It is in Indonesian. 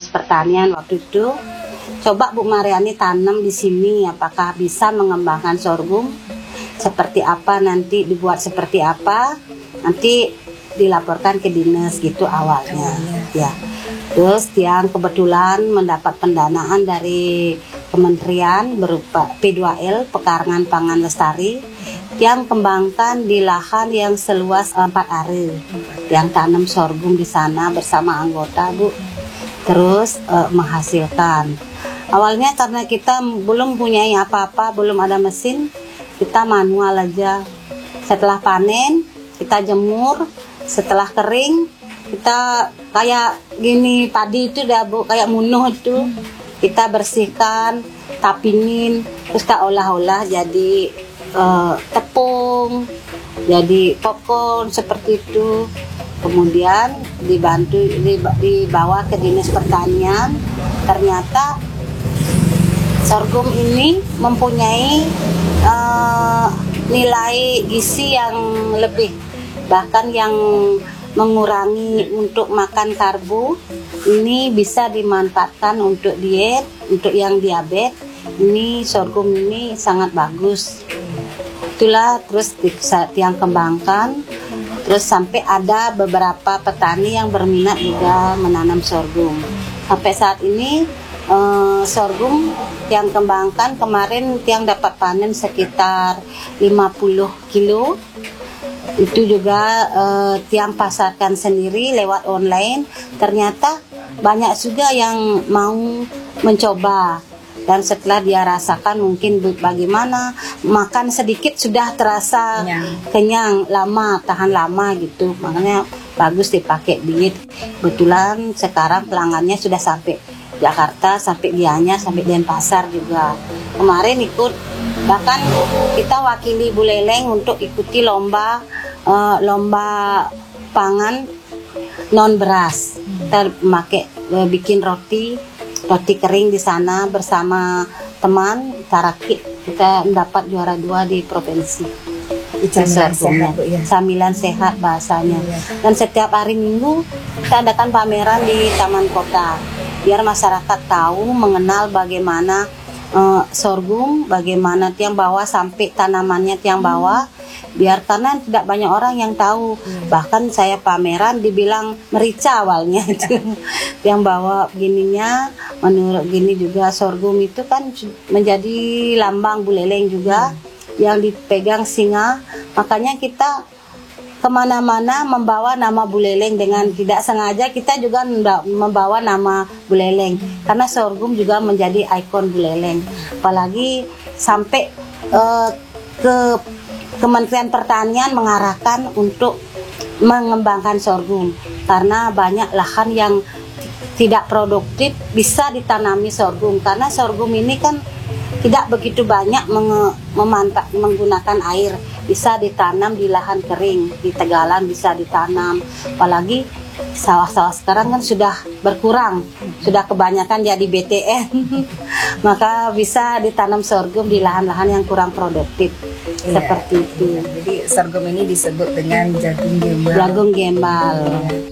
Pertanian waktu itu. Coba Bu Mariani tanam di sini, apakah bisa mengembangkan sorghum? Seperti apa nanti, dibuat seperti apa? Nanti dilaporkan ke dinas gitu awalnya. Ya. Terus Tiang kebetulan mendapat pendanaan dari kementerian berupa P2L, Pekarangan Pangan Lestari. Tiang kembangkan di lahan yang seluas 4 are. Tiang tanam sorghum di sana bersama anggota, Bu. Terus menghasilkan. Awalnya karena kita belum punya apa-apa, belum ada mesin, kita manual aja. Setelah panen, kita jemur. Setelah kering, kita kayak gini padi itu dah Bu, kayak munuh itu. Kita bersihkan, tapinin, terus kita olah-olah jadi tepung, jadi popcorn seperti itu. Kemudian dibantu dibawa ke dinas pertanian. Ternyata sorghum ini mempunyai nilai gizi yang lebih, bahkan yang mengurangi untuk makan karbo. Ini bisa dimanfaatkan untuk diet, untuk yang diabetes. Ini sorghum ini sangat bagus. Itulah terus Tiang kembangkan. Terus sampai ada beberapa petani yang berminat juga menanam sorghum. Sampai saat ini sorghum Tiang kembangkan, kemarin Tiang dapat panen sekitar 50 kilo. Itu juga Tiang pasarkan sendiri lewat online. Ternyata banyak juga yang mau mencoba. Dan setelah dia rasakan mungkin bagaimana, makan sedikit sudah terasa kenyang lama, tahan lama gitu. Makanya bagus dipakai diet. Kebetulan sekarang pelanggannya sudah sampai Jakarta, sampai Gianyar, sampai Denpasar juga. Kemarin ikut, bahkan kita wakili Buleleng untuk ikuti lomba pangan non beras. Kita bikin roti kering di sana bersama teman, kita mendapat juara 2 di provinsi. Samilan sehat bahasanya. Dan setiap hari Minggu kita adakan pameran di Taman Kota, biar masyarakat tahu mengenal bagaimana sorghum, bagaimana Tiang bawa sampai tanamannya Tiang bawa. Biar karena tidak banyak orang yang tahu. Bahkan saya pameran dibilang merica awalnya itu. Yang bawa gininya, menurut gini juga sorghum itu kan menjadi lambang Buleleng juga, yang dipegang singa. Makanya kita kemana-mana membawa nama Buleleng, dengan tidak sengaja kita juga membawa nama Buleleng. Karena sorghum juga menjadi ikon Buleleng. Apalagi sampai ke Kementerian Pertanian mengarahkan untuk mengembangkan sorghum, karena banyak lahan yang tidak produktif bisa ditanami sorghum, karena sorghum ini kan tidak begitu banyak menggunakan air, bisa ditanam di lahan kering, di tegalan bisa ditanam. Apalagi sawah-sawah sekarang kan sudah berkurang, sudah kebanyakan jadi BTN. Maka bisa ditanam sorghum di lahan-lahan yang kurang produktif. Seperti itu. Jadi sorghum ini disebut dengan jagung gembal. Jagung gembal.